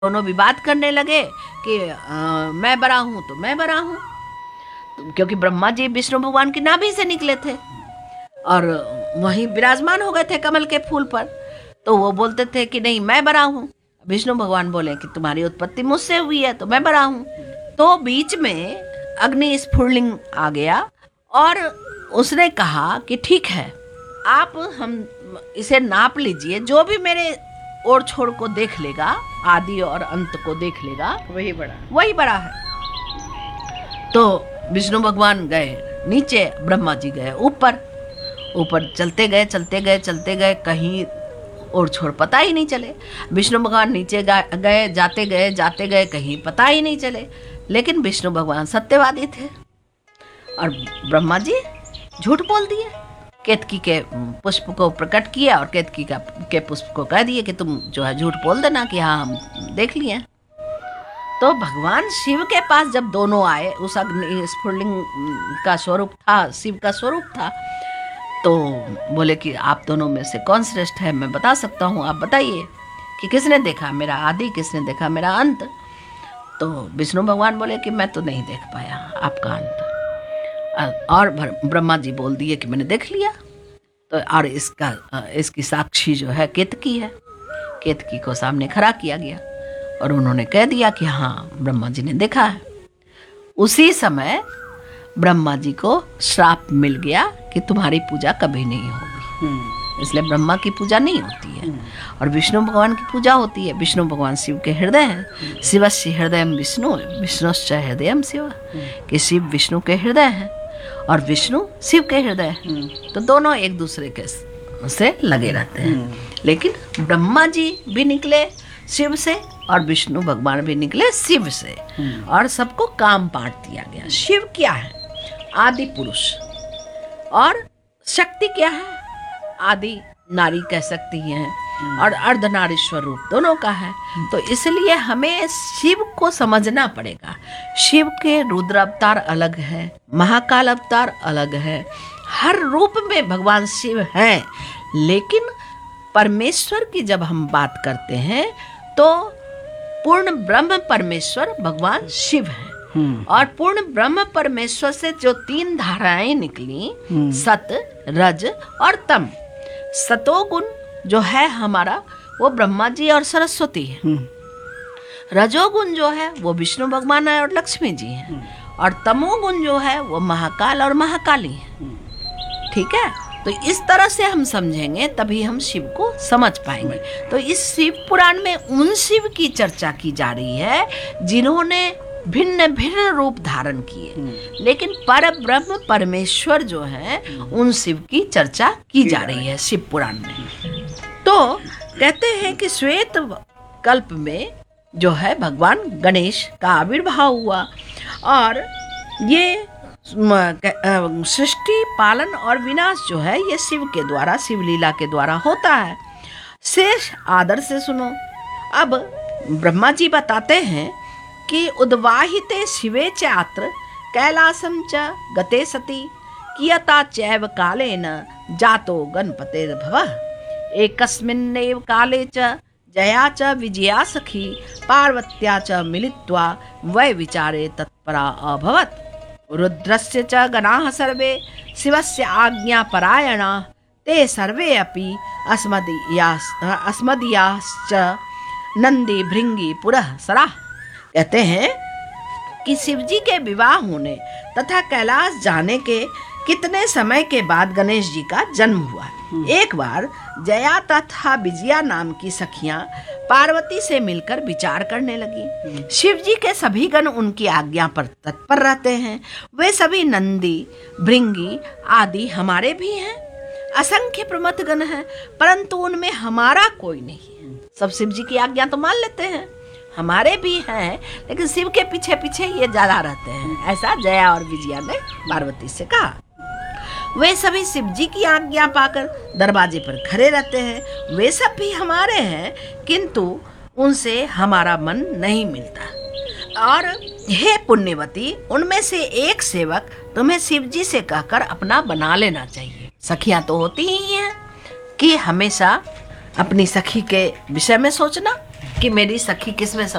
दोनों विवाद करने लगे कि मैं बड़ा हूँ तो मैं बड़ा हूँ, क्योंकि ब्रह्मा जी विष्णु भगवान की नाभि से निकले थे और वहीं विराजमान हो गए थे कमल के फूल पर। तो वो बोलते थे कि नहीं मैं बड़ा हूँ। विष्णु भगवान बोले कि तुम्हारी उत्पत्ति मुझसे हुई है तो मैं बड़ा हूँ। तो बीच में अग्नि स्फुलिंग आ गया और उसने कहा कि ठीक है, आप हम इसे नाप लीजिए, जो भी मेरे ओर छोड़ को देख लेगा, आदि और अंत को देख लेगा, वही बड़ा है। तो विष्णु भगवान गए नीचे, ब्रह्मा जी गए ऊपर। ऊपर चलते गए, कहीं और छोड़ पता ही नहीं चले। विष्णु भगवान नीचे गए, जाते गए, कहीं पता ही नहीं चले। लेकिन विष्णु भगवान सत्यवादी थे और ब्रह्मा जी झूठ बोल दिए। केतकी के पुष्प को प्रकट किया और केतकी के पुष्प को कह दिए कि तुम जो है झूठ बोल देना कि हाँ हम देख लिए। तो भगवान शिव के पास जब दोनों आए, उस अग्नि स्फुलिंग का स्वरूप था, शिव का स्वरूप था, तो बोले कि आप दोनों में से कौन श्रेष्ठ है, मैं बता सकता हूँ, आप बताइए कि किसने देखा मेरा आदि, किसने देखा मेरा अंत। तो विष्णु भगवान बोले कि मैं तो नहीं देख पाया आपका अंत। और ब्रह्मा जी बोल दिए कि मैंने देख लिया। तो और इसकी साक्षी जो है केतकी है। केतकी को सामने खड़ा किया गया और उन्होंने कह दिया कि हाँ ब्रह्मा जी ने देखा है। उसी समय ब्रह्मा जी को श्राप मिल गया कि तुम्हारी पूजा कभी नहीं होगी। इसलिए ब्रह्मा की पूजा नहीं होती है और विष्णु भगवान की पूजा होती है। विष्णु भगवान शिव के हृदय हैं। शिवस्य हृदयम विष्णु, विष्णुश्च हृदयम शिव, कि शिव विष्णु के हृदय हैं और विष्णु शिव के हृदय हैं। तो दोनों एक दूसरे के से लगे रहते हैं। लेकिन ब्रह्मा जी भी निकले शिव से और विष्णु भगवान भी निकले शिव से, और सबको काम बांट दिया गया। शिव क्या है? आदि पुरुष। और शक्ति क्या है? आदि नारी कह सकती हैं और अर्धनारीश्वर रूप दोनों का है। तो इसलिए हमें शिव को समझना पड़ेगा। शिव के रुद्र अवतार अलग है, महाकाल अवतार अलग है, हर रूप में भगवान शिव हैं। लेकिन परमेश्वर की जब हम बात करते हैं तो पूर्ण ब्रह्म परमेश्वर भगवान शिव हैं। और पूर्ण ब्रह्म परमेश्वर से जो 3 धाराएं निकली, सत, रज और तम। सतोगुण जो है हमारा वो ब्रह्मा जी और सरस्वती है। रजोगुण जो है वो विष्णु भगवान है और लक्ष्मी जी हैं। और तमोगुण जो है वो महाकाल और महाकाली है। ठीक है, तो इस तरह से हम समझेंगे तभी हम शिव को समझ पाएंगे। तो इस शिव पुराण में उन शिव की चर्चा की जा रही है जिन्होंने भिन्न भिन्न रूप धारण किए, लेकिन पर ब्रह्म परमेश्वर जो है उन शिव की चर्चा की जा रही है शिव पुराण में। तो कहते हैं कि श्वेत कल्प में जो है भगवान गणेश का आविर्भाव हुआ और ये सृष्टि पालन और विनाश जो है ये शिव के द्वारा, शिव लीला के द्वारा होता है। शेष आदर से सुनो। अब ब्रह्मा जी बताते हैं कि उद्वाहिते शिवे चात्र कैलासम च गते सति कियता चैव कालेन जातो गणपतेर्भवः। एकस्मिन्नेव काले च जया च विजया सखी पार्वत्या च मिलित्वा वै विचारे तत्परा अभवत्। रुद्रस्य च गणाः सर्वे शिवस्य आज्ञापरायणाः ते सर्वे अपि अस्मदीयाश्च नंदी भृंगी पुरः सराः। कहते हैं कि शिवजी के विवाह होने तथा कैलाश जाने के कितने समय के बाद गणेश जी का जन्म हुआ। एक बार जया तथा विजया नाम की सखियां पार्वती से मिलकर विचार करने लगी। शिवजी के सभी गण उनकी आज्ञा पर तत्पर रहते हैं। वे सभी नंदी, भृंगी आदि हमारे भी हैं। असंख्य प्रमथ गण हैं, परंतु उनमें हमारा कोई नहीं है। सब शिवजी की आज्ञा तो मान लेते हैं, हमारे भी हैं, लेकिन शिव के पीछे पीछे ये ज्यादा रहते हैं। ऐसा जया और विजया ने पार्वती से कहा। वे सभी शिव जी की आज्ञा पाकर दरवाजे पर खड़े रहते हैं। वे सब भी हमारे हैं, किंतु उनसे हमारा मन नहीं मिलता। और हे पुण्यवती, उनमें से एक सेवक तुम्हें शिव जी से कहकर अपना बना लेना चाहिए। सखियां तो होती ही हैं कि हमेशा अपनी सखी के विषय में सोचना, कि मेरी सखी किस में